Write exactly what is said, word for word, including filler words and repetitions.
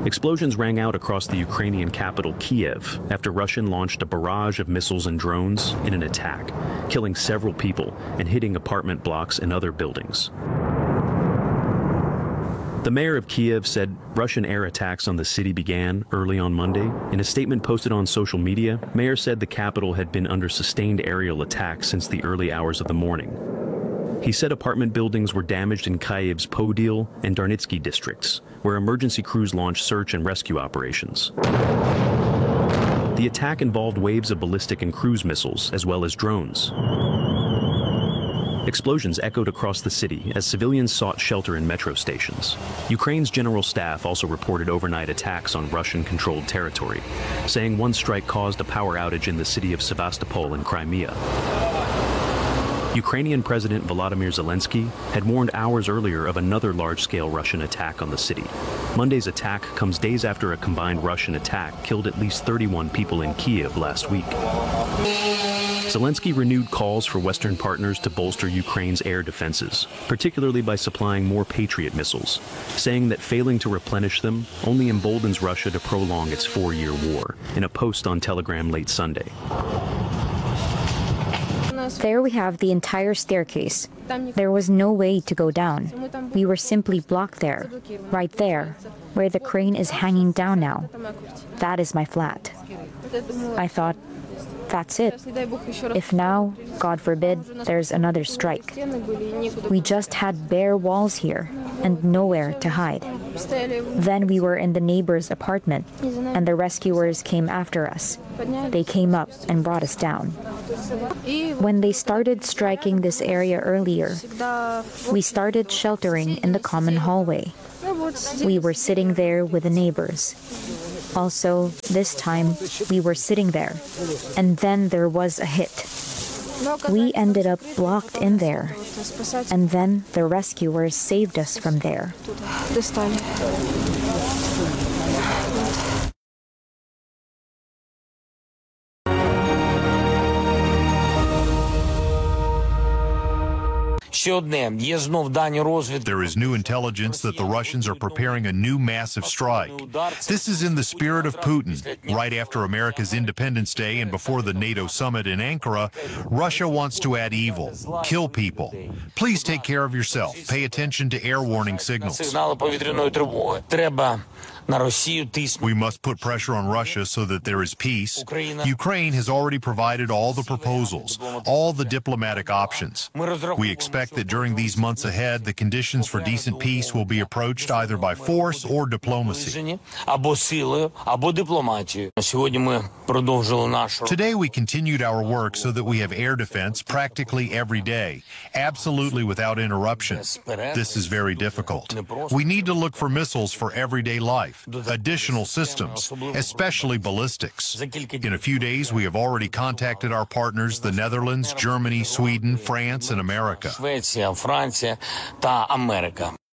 Explosions rang out across the Ukrainian capital, Kiev, after Russia launched a barrage of missiles and drones in an attack, killing several people and hitting apartment blocks and other buildings. The mayor of Kiev said Russian air attacks on the city began early on Monday. In a statement posted on social media, Mayor said the capital had been under sustained aerial attacks since the early hours of the morning. He said apartment buildings were damaged in Kyiv's Podil and Darnitsky districts, where emergency crews launched search and rescue operations. The attack involved waves of ballistic and cruise missiles, as well as drones. Explosions echoed across the city as civilians sought shelter in metro stations. Ukraine's general staff also reported overnight attacks on Russian-controlled territory, saying one strike caused a power outage in the city of Sevastopol in Crimea. Ukrainian President Volodymyr Zelensky had warned hours earlier of another large-scale Russian attack on the city. Monday's attack comes days after a combined Russian attack killed at least thirty-one people in Kiev last week. Zelensky renewed calls for Western partners to bolster Ukraine's air defenses, particularly by supplying more Patriot missiles, saying that failing to replenish them only emboldens Russia to prolong its four-year war, in a post on Telegram late Sunday. There we have the entire staircase. There was no way to go down. We were simply blocked there, right there, where the crane is hanging down now. That is my flat. I thought, that's it. If now, God forbid, there's another strike. We just had bare walls here and nowhere to hide. Then we were in the neighbor's apartment, and the rescuers came after us. They came up and brought us down. When they started striking this area earlier, we started sheltering in the common hallway. We were sitting there with the neighbors. Also, this time, we were sitting there, and then there was a hit. We ended up blocked in there, and then the rescuers saved us from there. There is new intelligence that the Russians are preparing a new massive strike. This is in the spirit of Putin. Right after America's Independence Day and before the NATO summit in Ankara, Russia wants to add evil, kill people. Please take care of yourself. Pay attention to air warning signals. We must put pressure on Russia so that there is peace. Ukraine has already provided all the proposals, all the diplomatic options. We expect that during these months ahead, the conditions for decent peace will be approached either by force or diplomacy. Today we continued our work so that we have air defense practically every day, absolutely without interruption. This is very difficult. We need to look for missiles for everyday life, additional systems, especially ballistics. In a few days, we have already contacted our partners, the Netherlands, Germany, Sweden, France, and America.